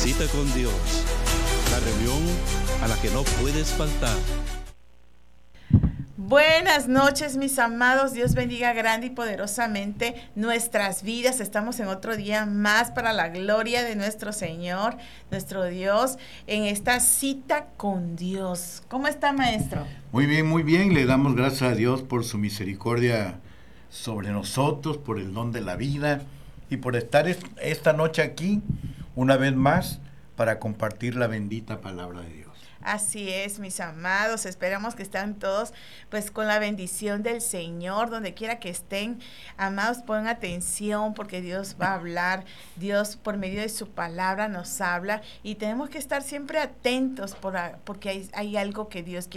Cita con Dios, la reunión a la que no puedes faltar. Buenas noches, mis amados. Dios bendiga grande y poderosamente nuestras vidas. Estamos en otro día más para la gloria de nuestro Señor, nuestro Dios, en esta cita con Dios. ¿Cómo está, maestro? Muy bien, muy bien. Le damos gracias a Dios por su misericordia sobre nosotros, por el don de la vida y por estar esta noche aquí una vez más para compartir la bendita palabra de Dios. Así es, mis amados, esperamos que estén todos pues con la bendición del Señor, donde quiera que estén. Amados, pongan atención porque Dios va a hablar, Dios por medio de su palabra nos habla y tenemos que estar siempre atentos porque hay algo que Dios quiere